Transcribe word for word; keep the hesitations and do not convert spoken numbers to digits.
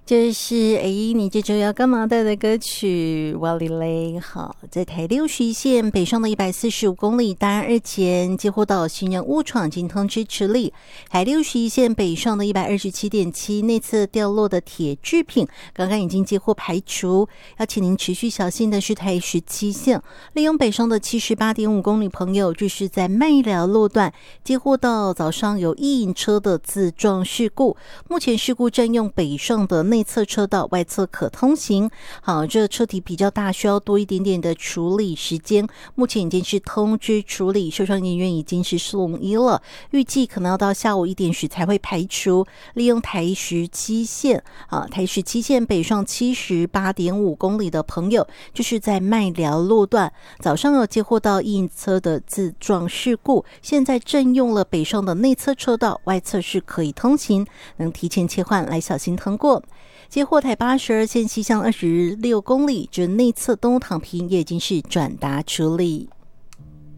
这是哎，你这周要干嘛带的歌曲？瓦里雷。好，在台六十一线北上的一百四十五公里，大安二前接获到行人误闯，经通知处理。台六十一线北上的一百二十七点七内侧掉落的铁制品，刚刚已经接获排除。要请您持续小心的是台十七线，利用北上的七十八点五公里朋友，这是在麦寮路段接获到早上有一引车的自撞事故，目前事故占用北上的内侧车道，外侧可通行。好，这车体比较大，需要多一点点的处理时间。目前已经是通知处理，受伤人员已经是送医了，预计可能要到下午一点时才会排除。利用台十七线啊，台十七线北上七十八点五公里的朋友，就是在麦寮路段，早上有接获到一车的自撞事故，现在正用了北上的内侧车道，外侧是可以通行，能提前切换来小心通过。接获台八十二线西向二十六公里，这内侧东躺平也已经是转达处理。